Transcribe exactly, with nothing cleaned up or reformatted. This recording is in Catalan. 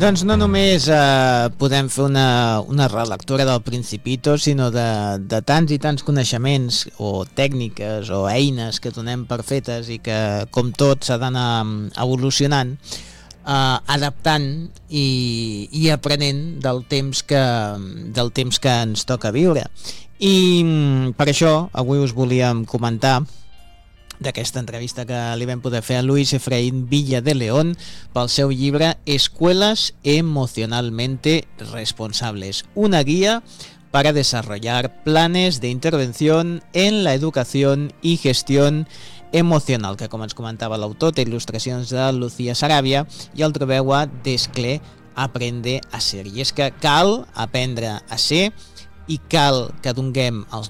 Doncs no només eh, podem fer una, una relectura del Principito, sinó de, de tants i tants coneixements o tècniques o eines que donem per fetes i que, com tot, s'ha d'anar evolucionant, eh, adaptant i, i aprenent del temps, que, del temps que ens toca viure. I per això avui us volíem comentar d'aquesta entrevista que li vam poder fer a Luis Efraín Villa de León pel seu llibre Escuelas emocionalmente responsables, una guía para desarrollar planes de intervención en la educación y gestión emocional, que, com ens comentava l'autor, té il·lustracions de Lucía Sarabia i el trobeu a Desclé Aprende a ser. I és que cal aprendre a ser i cal que donguem als